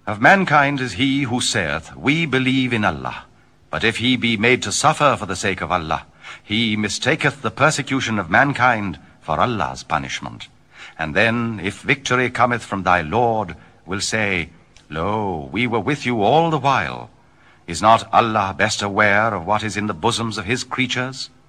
Of mankind is he who saith, We believe in Allah. But if he be made to suffer for the sake of Allah, he mistaketh the persecution of mankind for Allah's punishment. And then, if victory cometh from thy Lord, will say, Lo, we were with you all the while. Is not Allah best aware of what is in the bosoms of his creatures?